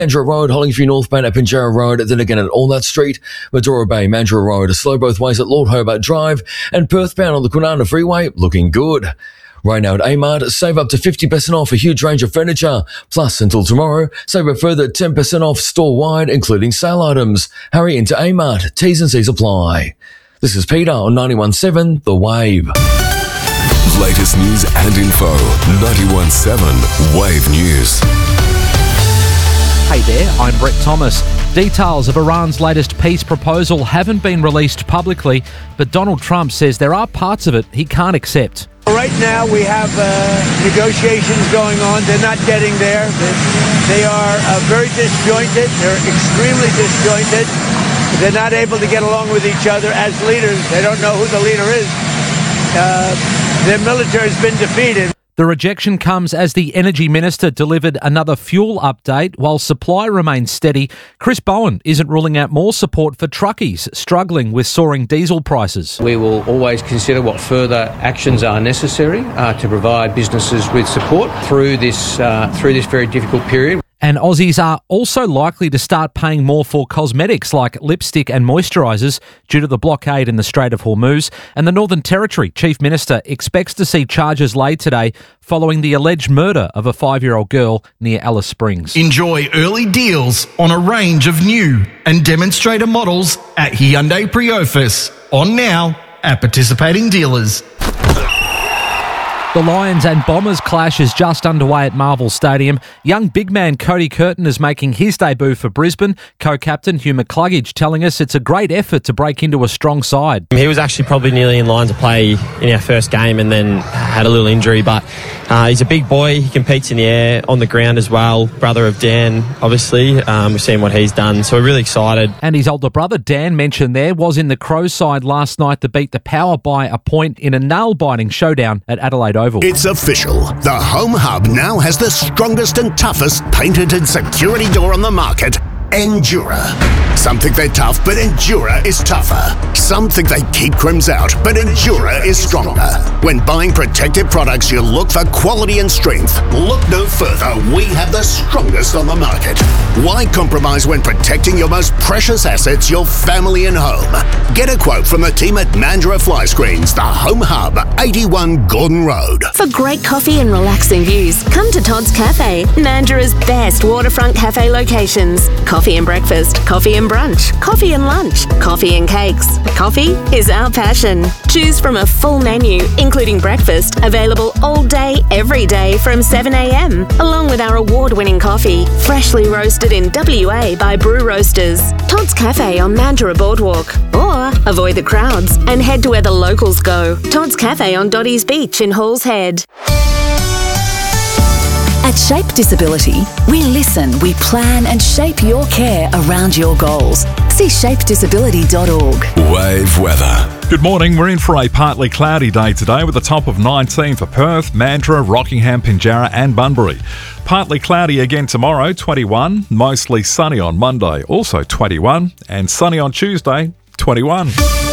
Mandurah Road, Hollingview northbound at Pinjarra Road, then again at Walnut Street, Medora Bay, Mandurah Road, slow both ways at Lord Hobart Drive, and Perthbound on the Kwinana Freeway, looking good. Right now at Amart, save up to 50% off a huge range of furniture. Plus, until tomorrow, save a further 10% off store-wide, including sale items. Hurry into Amart. T's and C's apply. This is Peter on 91.7 The Wave. Latest news and info. 91.7 Wave News. Hey there, I'm Brett Thomas. Details of Iran's latest peace proposal haven't been released publicly, but Donald Trump says there are parts of it he can't accept. Right now we have negotiations going on. They're not getting there. They are very disjointed. They're extremely disjointed. They're not able to get along with each other as leaders. They don't know who the leader is. Their military has been defeated. The rejection comes as the Energy Minister delivered another fuel update while supply remains steady. Chris Bowen isn't ruling out more support for truckies struggling with soaring diesel prices. We will always consider what further actions are necessary to provide businesses with support through this very difficult period. And Aussies are also likely to start paying more for cosmetics like lipstick and moisturisers due to the blockade in the Strait of Hormuz. And the Northern Territory Chief Minister expects to see charges laid today following the alleged murder of a 5-year-old girl near Alice Springs. Enjoy early deals on a range of new and demonstrator models at Hyundai Priofis. On now at participating dealers. The Lions and Bombers clash is just underway at Marvel Stadium. Young big man Cody Curtin is making his debut for Brisbane. Co-captain Hugh McCluggage telling us it's a great effort to break into a strong side. He was actually probably nearly in line to play in our first game and then had a little injury, but he's a big boy. He competes in the air, on the ground as well. Brother of Dan, obviously. We've seen what he's done, so we're really excited. And his older brother, Dan, mentioned there, was in the Crows side last night to beat the Power by a point in a nail-biting showdown at Adelaide Oval. It's official. The Home Hub now has the strongest and toughest painted and security door on the market, Endura. Some think they're tough, but Endura is tougher. Some think they keep crims out, but Endura is stronger. When buying protective products, you look for quality and strength. Look no further. We have the strongest on the market. Why compromise when protecting your most precious assets, your family and home? Get a quote from the team at Mandurah Fly Screens, the Home Hub, 81 Gordon Road. For great coffee and relaxing views, come to Todd's Cafe, Mandurah's best waterfront cafe locations. Coffee and breakfast, coffee and brunch, coffee and lunch, coffee and cakes. Coffee is our passion. Choose from a full menu, including breakfast, available all day, every day from 7 a.m, along with our award-winning coffee, freshly roasted in WA by Brew Roasters. Todd's Cafe on Mandurah Boardwalk. Or avoid the crowds and head to where the locals go. Todd's Cafe on Dotty's Beach in Halls Head. At Shape Disability, we listen, we plan and shape your care around your goals. See shapedisability.org. Wave weather. Good morning. We're in for a partly cloudy day today with a top of 19 for Perth, Mandurah, Rockingham, Pinjarra and Bunbury. Partly cloudy again tomorrow, 21. Mostly sunny on Monday, also 21. And sunny on Tuesday, 21.